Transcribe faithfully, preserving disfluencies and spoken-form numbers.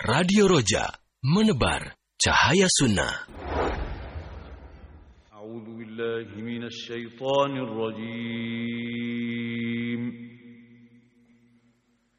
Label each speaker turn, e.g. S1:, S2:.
S1: Radio Roja, menebar cahaya sunnah.
S2: A'udzu billahi minasy syaithanir rajim.